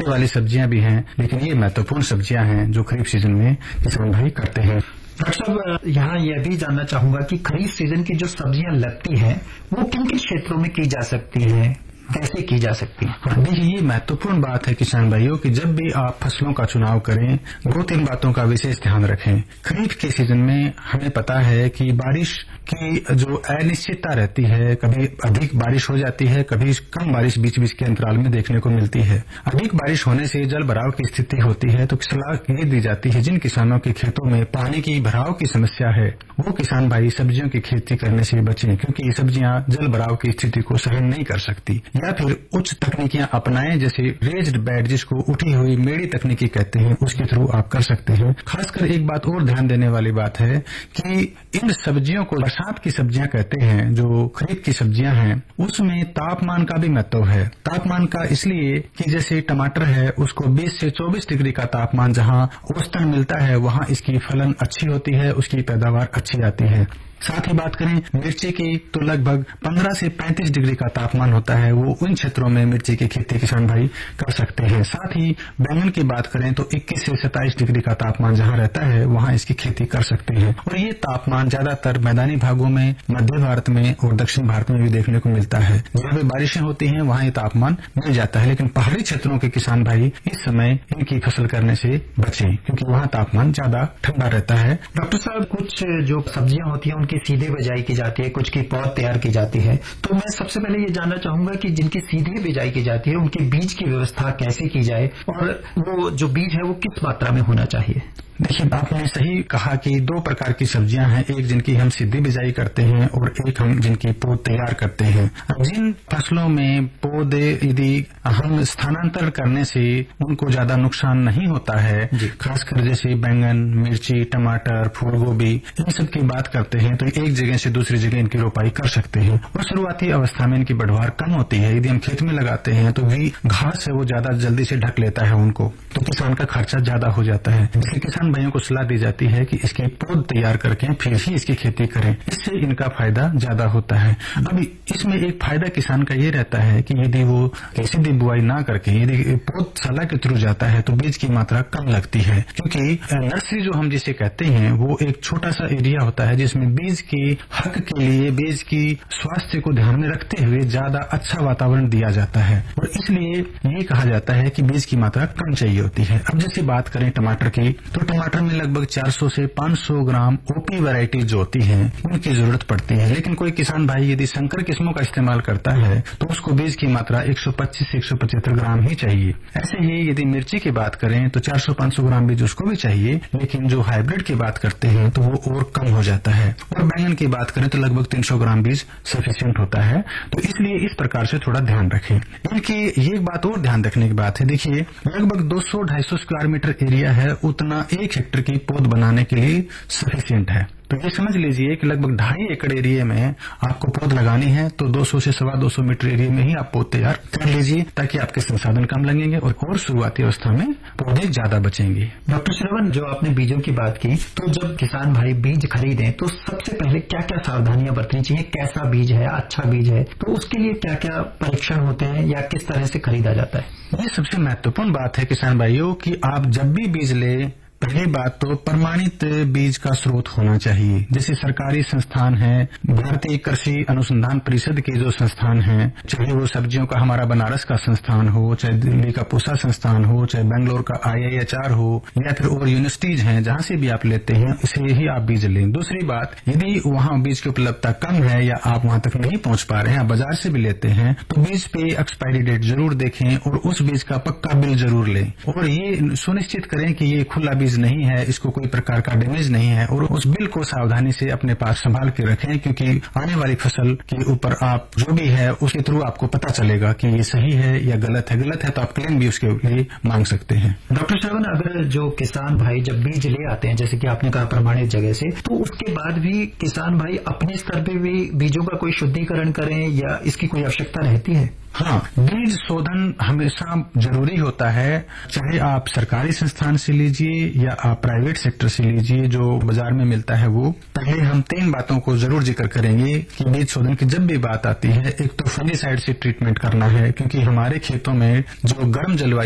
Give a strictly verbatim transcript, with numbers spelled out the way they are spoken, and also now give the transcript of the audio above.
सस्ते वाली सब्जियां भी हैं, लेकिन ये महत्वपूर्ण सब्जियां हैं जो खरीफ सीजन में किसान भाई करते हैं। डॉक्टर साहब, यहाँ यह भी जानना चाहूंगा कि खरीफ सीजन की जो सब्जियां लगती हैं वो किन किन क्षेत्रों में की जा सकती हैं, कैसे की जा सकती है? देखिए, ये महत्वपूर्ण बात है किसान भाइयों कि जब भी आप फसलों का चुनाव करें, दो तीन बातों का विशेष ध्यान रखें। खरीफ के सीजन में हमें पता है कि बारिश की जो अनिश्चितता रहती है, कभी अधिक बारिश हो जाती है, कभी कम बारिश बीच बीच के अंतराल में देखने को मिलती है। अधिक बारिश होने से जल भराव की स्थिति होती है, तो सलाह ये दी जाती है जिन किसानों के खेतों में पानी की भराव की समस्या है वो किसान भाई सब्जियों की खेती करने से बचें, क्योंकि ये सब्जियां जल भराव की स्थिति को सहन नहीं कर सकती। या फिर उच्च तकनीकियां अपनाएं, जैसे रेज्ड बेड, जिसको उठी हुई मेड़ी तकनीकी कहते हैं, उसके थ्रू आप कर सकते हैं। खासकर एक बात और ध्यान देने वाली बात है कि इन सब्जियों को बरसात की सब्जियां कहते हैं, जो खरीफ की सब्जियां हैं, उसमें तापमान का भी महत्व है। तापमान का इसलिए कि जैसे टमाटर है, उसको बीस से चौबीस डिग्री का तापमान जहां औसतन मिलता है, वहां इसकी फलन अच्छी होती है, उसकी पैदावार अच्छी आती है। साथ ही बात करें मिर्ची की, तो लगभग पंद्रह से पैंतीस डिग्री का तापमान होता है, वो उन क्षेत्रों में मिर्ची की खेती किसान भाई कर सकते हैं। साथ ही बैंगन की बात करें तो इक्कीस से सत्ताईस डिग्री का तापमान जहां रहता है वहां इसकी खेती कर सकते हैं। और ये तापमान ज्यादातर मैदानी भागों में, मध्य भारत में और दक्षिण भारत में भी देखने को मिलता है। जहां भी बारिशें होती हैं वहां ये तापमान मिल जाता है, लेकिन पहाड़ी क्षेत्रों के किसान भाई इस समय इनकी फसल करने से बचें, क्योंकि वहां तापमान ज्यादा ठंडा रहता है। डॉक्टर साहब, कुछ जो सब्जियां होती हैं की सीधे बिजाई की जाती है, कुछ की पौध तैयार की जाती है, तो मैं सबसे पहले ये जानना चाहूंगा कि जिनकी सीधे बिजाई की जाती है उनके बीज की व्यवस्था कैसे की जाए और वो जो बीज है वो किस मात्रा में होना चाहिए? देखिए, आपने सही कहा कि दो प्रकार की सब्जियां हैं, एक जिनकी हम सीधी बिजाई करते हैं और एक हम जिनकी पौध तैयार करते हैं। जिन फसलों में पौधे यदि हम स्थानांतरण करने से उनको ज्यादा नुकसान नहीं होता है, खासकर जैसे बैंगन, मिर्ची, टमाटर, फूल गोभी, इन सब की बात करते हैं, तो एक जगह से दूसरी जगह इनकी रोपाई कर सकते हैं। और शुरुआती अवस्था में इनकी बढ़वार कम होती है। यदि हम खेत में लगाते हैं तो भी घास है वो ज्यादा जल्दी से ढक लेता है उनको, तो किसान का खर्चा ज्यादा हो जाता है। इसलिए किसान भाइयों को सलाह दी जाती है कि इसकी पौध तैयार करके फिर ही इसकी खेती करें, इससे इनका फायदा ज्यादा होता है। अभी इसमें एक फायदा किसान का ये रहता है कि यदि वो सीधी बुआई ना करके यदि पौधशाला के थ्रू जाता है तो बीज की मात्रा कम लगती है, क्योंकि नर्सरी जो हम जिसे कहते हैं वो एक छोटा सा एरिया होता है जिसमें बीज के हक के लिए, बीज की स्वास्थ्य को ध्यान में रखते हुए ज्यादा अच्छा वातावरण दिया जाता है, और इसलिए ये कहा जाता है कि बीज की मात्रा कम चाहिए होती है। अब जैसे बात करें टमाटर की, तो टमाटर में लगभग चार सौ से पाँच सौ ग्राम ओपी वैरायटी जो होती है उनकी जरूरत पड़ती है। लेकिन कोई किसान भाई यदि संकर किस्मों का इस्तेमाल करता है तो उसको बीज की मात्रा एक सौ पच्चीस से एक सौ पचहत्तर ग्राम ही चाहिए। ऐसे ही यदि मिर्ची की बात करें तो चार सौ पाँच सौ ग्राम बीज उसको भी चाहिए, लेकिन जो हाइब्रिड की बात करते हैं तो वो और कम हो जाता है। और बैंगन की बात करें तो लगभग तीन सौ ग्राम बीज सफिशिएंट होता है। तो इसलिए इस प्रकार से थोड़ा ध्यान रखें। इनकी ये बात और ध्यान रखने की बात है, देखिए लगभग दो सौ ढाई सौ स्क्वायर मीटर एरिया है, उतना एक हेक्टेयर की पौध बनाने के लिए सफिशिएंट है। तो ये समझ लीजिए कि लगभग ढाई एकड़ एरिया में आपको पौध लगानी है, तो दो सौ से सवा दो सौ मीटर एरिया में ही आप पौध तैयार कर लीजिए, ताकि आपके संसाधन कम लगेंगे और, और शुरुआती अवस्था में पौधे ज्यादा बचेंगे। डॉक्टर श्रवण, जो आपने बीजों की बात की, तो जब किसान भाई बीज खरीदें तो सबसे पहले क्या क्या सावधानियां बरतनी चाहिए? कैसा बीज है, अच्छा बीज है, तो उसके लिए क्या क्या परीक्षण होते हैं या किस तरह से खरीदा जाता है? ये सबसे महत्वपूर्ण बात है किसान भाइयों कि आप जब भी बीज ले, पहली बात तो प्रमाणित बीज का स्रोत होना चाहिए। जैसे सरकारी संस्थान है, भारतीय कृषि अनुसंधान परिषद के जो संस्थान हैं, चाहे वो सब्जियों का हमारा बनारस का संस्थान हो, चाहे दिल्ली का पूसा संस्थान हो, चाहे बेंगलोर का आई आई एच आर हो, या फिर और यूनिवर्सिटीज हैं, जहां से भी आप लेते हैं इसे ही आप बीज लें। दूसरी बात, यदि वहां बीज की उपलब्धता कम है या आप वहां तक नहीं पहुंच पा रहे हैं, आप बाजार से भी लेते हैं, तो बीज पे एक्सपायरी डेट जरूर देखें और उस बीज का पक्का बिल जरूर लें, और ये सुनिश्चित करें कि ये खुला बीज नहीं है, इसको कोई प्रकार का डैमेज नहीं है, और उस बिल को सावधानी से अपने पास संभाल के रखें, क्योंकि आने वाली फसल के ऊपर आप जो भी है उसके थ्रू आपको पता चलेगा कि ये सही है या गलत है। गलत है तो आप क्लेम भी उसके लिए मांग सकते हैं। डॉक्टर श्रवण, अगर जो किसान भाई जब बीज ले आते हैं, जैसे कि आपने कहा प्रमाणित जगह से, तो उसके बाद भी किसान भाई अपने स्तर पे भी बीजों का कोई शुद्धिकरण करें या इसकी कोई आवश्यकता रहती है? हाँ, बीज शोधन हमेशा जरूरी होता है, चाहे आप सरकारी संस्थान से लीजिए या आप प्राइवेट सेक्टर से लीजिए, जो बाजार में मिलता है वो। पहले हम तीन बातों को जरूर जिक्र करेंगे कि बीज शोधन की जब भी बात आती है, एक तो फंगिसाइड से ट्रीटमेंट करना है, क्योंकि हमारे खेतों में जो गर्म जलवायु